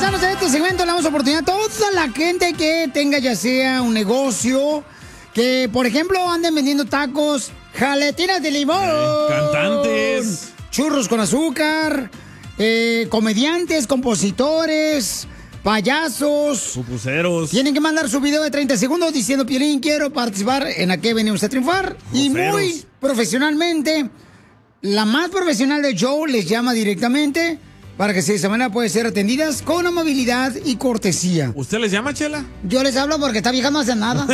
paisanos, en este segmento le damos oportunidad a toda la gente que tenga ya sea un negocio, que por ejemplo anden vendiendo tacos, jaletinas de limón, cantantes, churros con azúcar, comediantes, compositores, payasos, pupuseros. Tienen que mandar su video de 30 segundos diciendo: Piolín, quiero participar en ¿A qué venimos a triunfar? Y muy profesionalmente, la más profesional de Joe les llama directamente para que de esa manera pueden ser atendidas con amabilidad y cortesía. ¿Usted les llama, Chela? Yo les hablo porque esta vieja no hace nada.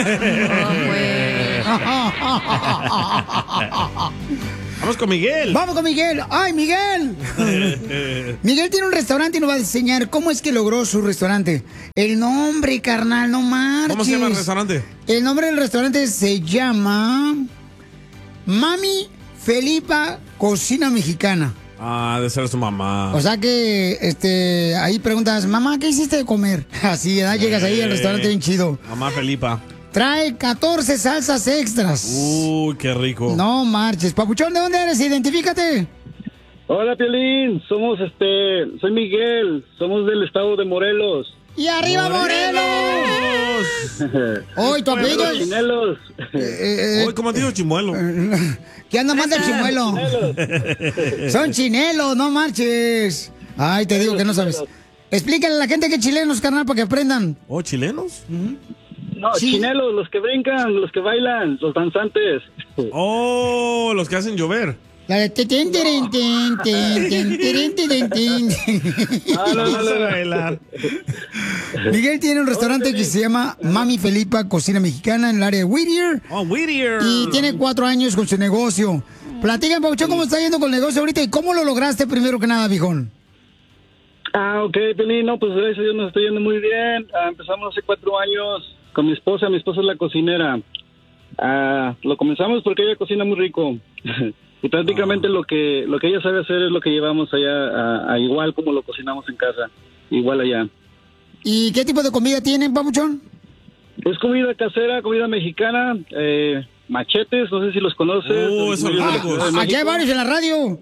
Vamos con Miguel. Vamos con Miguel. ¡Ay, Miguel! Miguel tiene un restaurante y nos va a enseñar cómo es que logró su restaurante. El nombre, carnal, no marches. ¿Cómo se llama el restaurante? El nombre del restaurante se llama Mami Felipa Cocina Mexicana. Ah, de ser su mamá. O sea que ahí preguntas: mamá, ¿qué hiciste de comer? Así, ¿verdad? Llegas ahí al restaurante bien chido. Mamá Felipa. Trae 14 salsas extras. Uy, qué rico. No marches. Papuchón, ¿de dónde eres? Identifícate. Hola, Piolín. Soy Miguel. Somos del estado de Morelos. ¡Y arriba, Morelos! Hoy tu apellido es... Chinelos. Hoy, ¿cómo te digo chimuelo? ¿Qué anda más del chimuelo? Son chinelos, no marches. Ay, te digo que no sabes. Explícale a la gente que chilenos, carnal, para que aprendan. ¿Oh, chilenos? No, chinelos, los que brincan, los que bailan, los danzantes. Oh, los que hacen llover. La de Miguel tiene un restaurante que se llama Mami Felipa Cocina Mexicana en el área de Whittier. Oh, Whittier. Y tiene 4 años con su negocio. Platícame, Pauchón, ¿cómo está yendo con el negocio ahorita y cómo lo lograste primero que nada, viejón? Ok, Piolín, no, pues gracias a Dios nos está yendo muy bien. Empezamos hace 4 años con mi esposa es la cocinera. Lo comenzamos porque ella cocina muy rico. Y prácticamente lo que ella sabe hacer es lo que llevamos allá, igual como lo cocinamos en casa, igual allá. ¿Y qué tipo de comida tienen, Papuchón? Es comida casera, comida mexicana, machetes, no sé si los conoces. Esos largos. Aquí hay varios en la radio.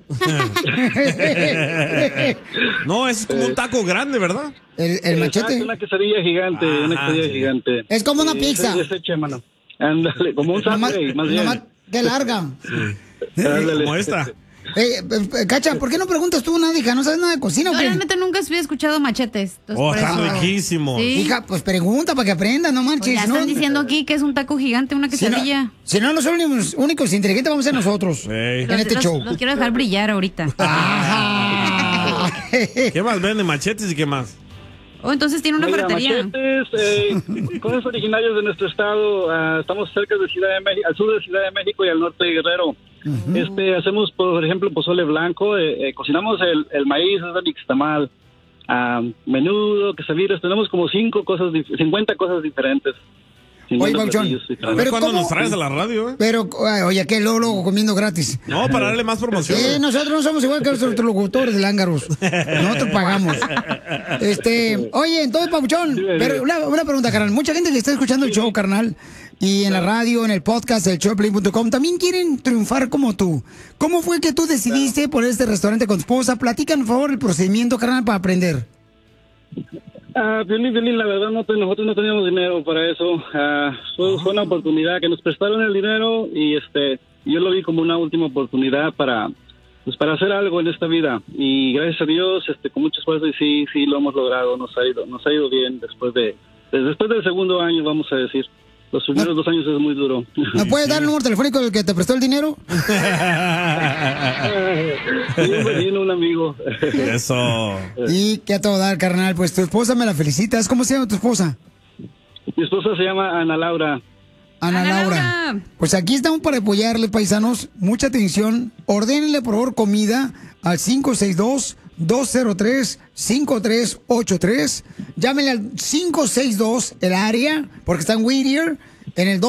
No, es como un taco grande, ¿verdad? El machete. Es una quesadilla gigante, gigante. Es como una pizza. Mano. Ándale, como un sándwich, más bien. Nomás de larga. Como esta. Cacha, ¿por qué no preguntas tú nada, hija? ¿No sabes nada de cocina o qué? Realmente nunca había escuchado machetes. Está riquísimo. ¿Sí? Hija, pues pregunta para que aprenda, no manches. Pues ya están diciendo aquí que es un taco gigante, una quesadilla. Si no son los únicos inteligentes, vamos a ser nosotros. En este show. Los quiero dejar brillar ahorita. ¿Qué más venden? ¿Machetes y qué más? Oh, entonces tiene una ferretería. Machetes, cosas originarias de nuestro estado. Estamos cerca de Ciudad de México, al sur de Ciudad de México y al norte de Guerrero. Hacemos, por ejemplo, pozole blanco. Cocinamos el maíz, es el nixtamal, menudo, quesadillas. Tenemos como 50 cosas diferentes. Oye, Pauchón, pero ¿cuándo nos traes a la radio? Pero, oye, ¿qué luego comiendo gratis? No, para darle más promoción. Nosotros no somos igual que los locutores de Lángaros. Nosotros pagamos. Oye, entonces, Pauchón, pero una pregunta, carnal. Mucha gente que está escuchando el show, carnal, y en la radio, en el podcast, el showplay.com, también quieren triunfar como tú. ¿Cómo fue que tú decidiste poner este restaurante con tu esposa? Platícanos, por favor, el procedimiento, carnal, para aprender. Piolín, la verdad nosotros no teníamos dinero para eso. Fue una oportunidad que nos prestaron el dinero y yo lo vi como una última oportunidad para hacer algo en esta vida. Y gracias a Dios, con mucho esfuerzo y sí lo hemos logrado. Nos ha ido bien después del segundo año, vamos a decir. Los primeros 2 años es muy duro. ¿Me puedes dar el número telefónico del que te prestó el dinero? Vino un amigo. Eso. Y qué a todo dar, carnal. Pues tu esposa me la felicitas. ¿Cómo se llama tu esposa? Mi esposa se llama Ana Laura. Ana Laura. Pues aquí estamos para apoyarle, paisanos. Mucha atención. Ordénenle, por favor, comida al 562-203-5383. Llámenle al 562, el área, porque está en Whittier, en el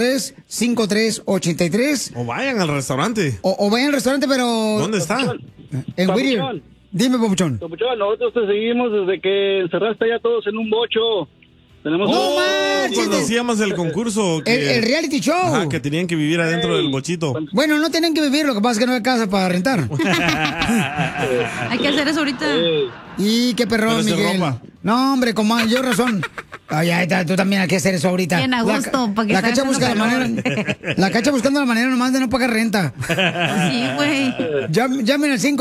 203-5383. O vayan al restaurante. O vayan al restaurante, pero... ¿Dónde está? En Whittier. Dime, Papuchón. Papuchón, nosotros te seguimos desde que encerraste ya todos en un bocho. Tenemos cuando hacíamos el concurso. El reality show. Ajá, que tenían que vivir adentro del bochito. Bueno, no tienen que vivir, lo que pasa es que no hay casa para rentar. Hay que hacer eso ahorita. Y qué perrón, Miguel. No, hombre, con mayor razón. Ay, tú también hay que hacer eso ahorita. Bien a gusto, para que la salgas Cacha busca la calor. manera. La Cacha buscando la manera nomás de no pagar renta. Sí, güey. Llamen al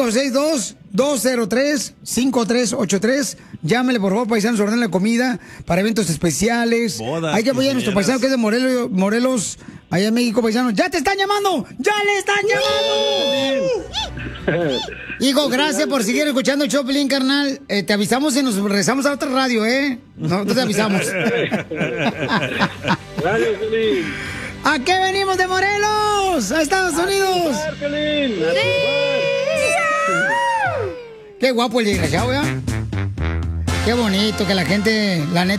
562-203-5383. Llámele, por favor, paisanos, ordenen la comida para eventos especiales. Bodas, Hay que apoyar a nuestro paisano que es de Morelos, allá en México, paisanos. ¡Ya te están llamando! ¡Ya le están llamando! Hijo, gracias por seguir escuchando el show, Pelín, carnal. Te avisamos y nos regresamos a otra radio, ¿eh? No te avisamos. Gracias, Pelín. ¿A qué venimos de Morelos? ¡A Estados Unidos! Pelín. Qué guapo el desgraciado, ¿ya? Qué bonito que la gente, la neta.